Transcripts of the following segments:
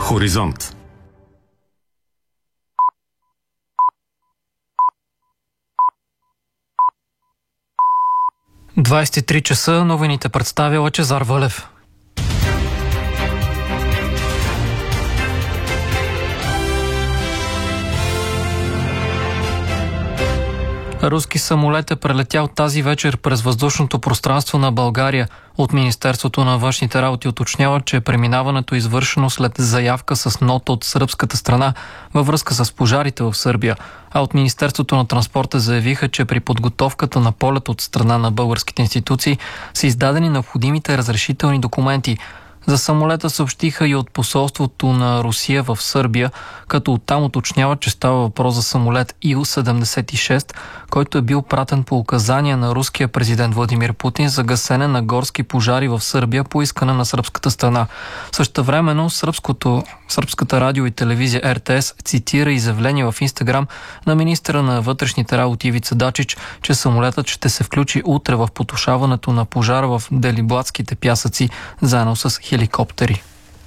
Хоризонт. – 23 часа, новините представя Лъчезар Вълев. Руски самолет е прелетял тази вечер през въздушното пространство на България. От Министерството на външните работи уточнява, че преминаването е извършено след заявка с нота от сръбската страна във връзка с пожарите в Сърбия. А от Министерството на транспорта заявиха, че при подготовката на полет от страна на българските институции са издадени необходимите разрешителни документи. За самолета съобщиха и от посолството на Русия в Сърбия, като оттам уточняват, че става въпрос за самолет Ил-76, който е бил пратен по указания на руския президент Владимир Путин за гасене на горски пожари в Сърбия по искане на сръбската страна. Същевременно сръбската радио и телевизия РТС цитира изявление в Инстаграм на министъра на вътрешните работи Ивица Дачич, че самолетът ще се включи утре в потушаването на пожара в Делибладските пясъци, заедно с хеликоптери.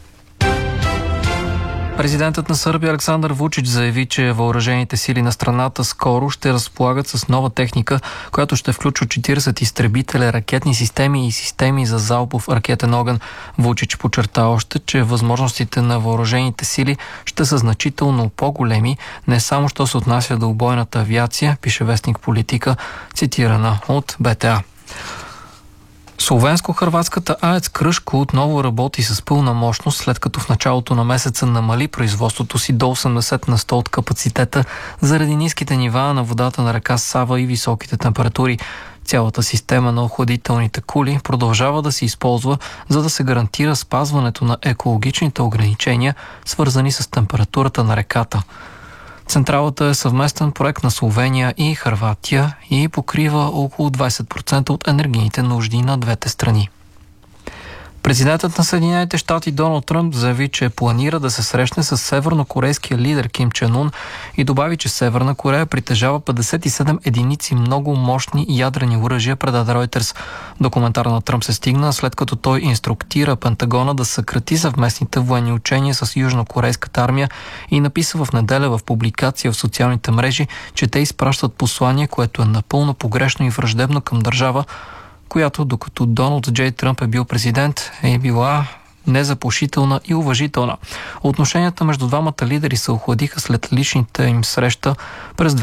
Президентът на Сърбия Александър Вучич заяви, че въоръжените сили на страната скоро ще разполагат с нова техника, която ще включва 40 изтребителя, ракетни системи и системи за залпов ракетен огън. Вучич подчерта още, че възможностите на въоръжените сили ще са значително по-големи, не само що се отнася до бойната авиация, пише вестник Политика, цитирана от БТА. Словенско-хърватската АЕЦ Кръшко отново работи с пълна мощност, след като в началото на месеца намали производството си до 80 на 100 от капацитета заради ниските нива на водата на река Сава и високите температури. Цялата система на охладителните кули продължава да се използва, за да се гарантира спазването на екологичните ограничения, свързани с температурата на реката. Централата е съвместен проект на Словения и Хърватия и покрива около 20% от енергийните нужди на двете страни. Президентът на Съединените щати Доналд Тръмп заяви, че планира да се срещне с севернокорейския лидер Ким Чен Ун и добави, че Северна Корея притежава 57 единици много мощни ядрени оръжия, предаде Ройтерс. Документар на Тръмп се стигна, след като той инструктира Пентагона да съкрати съвместните военни учения с южнокорейската армия и написа в неделя в публикация в социалните мрежи, че те изпращат послание, което е напълно погрешно и враждебно към държава, която докато Доналд Джей Тръмп е бил президент, е била незаплашителна и уважителна. Отношенията между двамата лидери се охладиха след личните им среща през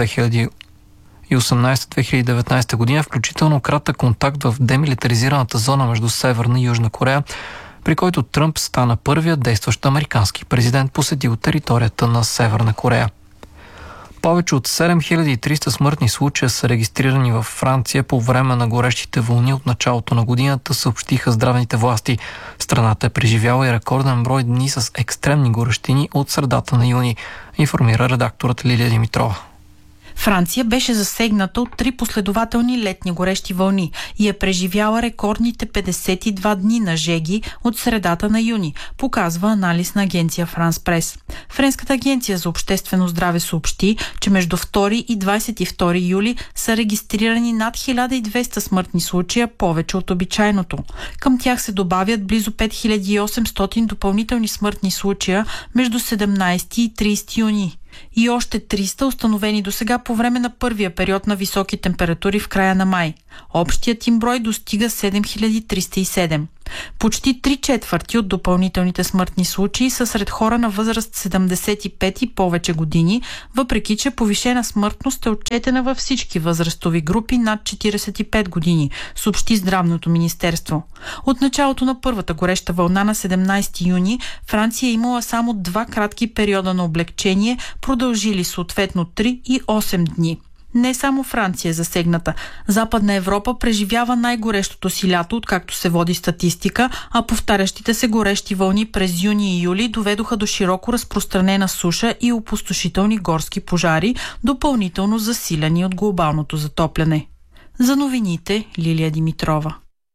2018-2019 година, включително кратък контакт в демилитаризираната зона между Северна и Южна Корея, при който Тръмп стана първият действащ американски президент, посетил територията на Северна Корея. Повече от 7300 смъртни случая са регистрирани във Франция по време на горещите вълни от началото на годината, съобщиха здравните власти. Страната е преживяла и рекорден брой дни с екстремни горещини от средата на юни, информира редакторът Лилия Димитрова. Франция беше засегната от 3 последователни летни горещи вълни и е преживяла рекордните 52 дни на жеги от средата на юни, показва анализ на агенция Франс Прес. Френската агенция за обществено здраве съобщи, че между 2 и 22 юли са регистрирани над 1200 смъртни случая, повече от обичайното. Към тях се добавят близо 5800 допълнителни смъртни случая между 17 и 30 юни. И още 300 установени досега по време на първия период на високи температури в края на май. Общият им брой достига 7307. Почти 3/4 от допълнителните смъртни случаи са сред хора на възраст 75 и повече години, въпреки че повишена смъртност е отчетена във всички възрастови групи над 45 години, съобщи Здравното министерство. От началото на първата гореща вълна на 17 юни Франция е имала само 2 кратки периода на облегчение, продължили съответно 3 и 8 дни. Не само Франция е засегната. Западна Европа преживява най-горещото си лято, откакто се води статистика, а повтарящите се горещи вълни през юни и юли доведоха до широко разпространена суша и опустошителни горски пожари, допълнително засилени от глобалното затопляне. За новините Лилия Димитрова.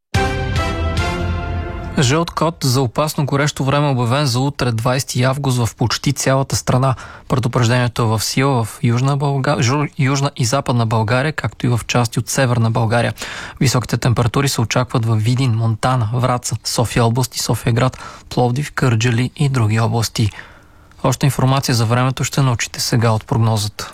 Жълт код за опасно горещо време обявен за утре 20 август в почти цялата страна. Предупреждението е в сила в Южна и Западна България, както и в части от Северна България. Високите температури се очакват в Видин, Монтана, Враца, София област и София град, Пловдив, Кърджали и други области. Още информация за времето ще научите сега от прогнозата.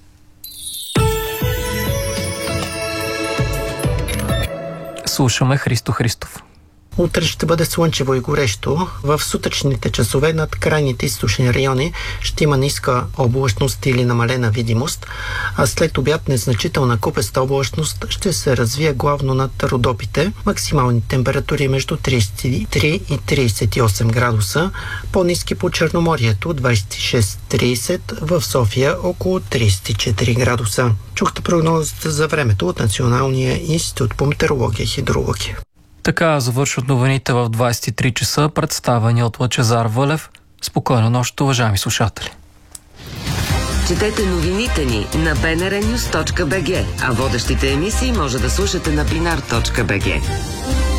Слушаме Христо Христов. Утре ще бъде слънчево и горещо. В сутъчните часове над крайните източни райони ще има ниска облачност или намалена видимост, а след обяд незначителна купеста облачност ще се развие главно над Родопите. Максимални температури между 33 и 38 градуса, по-ниски по Черноморието 26-30, в София около 34 градуса. Чухте прогнозата за времето от Националния институт по метеорология и хидрология. Така завършват новините в 23 часа, представени от Лъчезар Вълев. Спокойна нощ, уважаеми слушатели. Четете новините ни на bnrnews.bg, а водещите емисии може да слушате на binar.bg.